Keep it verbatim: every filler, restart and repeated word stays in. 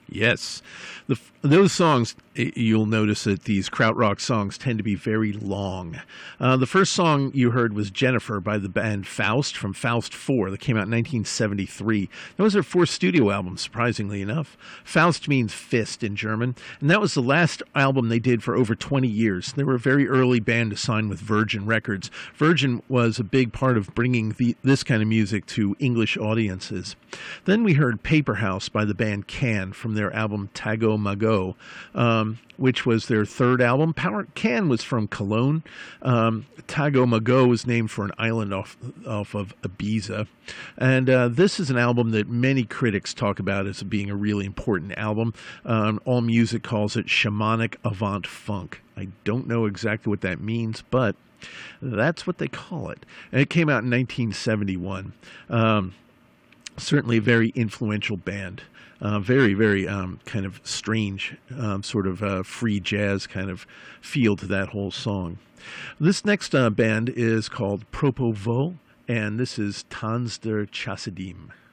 Yes. The, those songs, you'll notice that these krautrock songs tend to be very long. Uh, the first song you heard was Jennifer by the band Faust from Faust four that came out in nineteen seventy-three. That was their fourth studio album, surprisingly enough. Faust means fist in German, and that was the last album they did for over twenty years. They were a very early band to sign with Virgin Records. Virgin was a big part of bringing the, this kind of music to English audiences. Then we heard Paper House by the band Can from their album Tago Mago, um, which was their third album. Power Can was from Cologne. Um, Tago Mago was named for an island off, off of Ibiza. And uh, this is an album that many critics talk about as being a really important album. Um, AllMusic calls it shamanic avant funk. I don't know exactly what that means, but that's what they call it. And it came out in nineteen seventy-one. Um, certainly a very influential band. Uh, very, very um, kind of strange, um, sort of uh, free jazz kind of feel to that whole song. This next uh, band is called Propovo, and this is Tanz der Chassidim.